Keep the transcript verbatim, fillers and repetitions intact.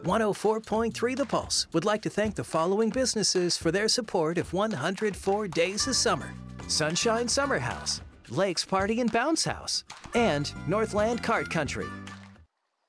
one oh four point three The Pulse would like to thank the following businesses for their support of one hundred four Days of Summer: Sunshine Summer House, Lakes Party and Bounce House, and Northland Cart Country.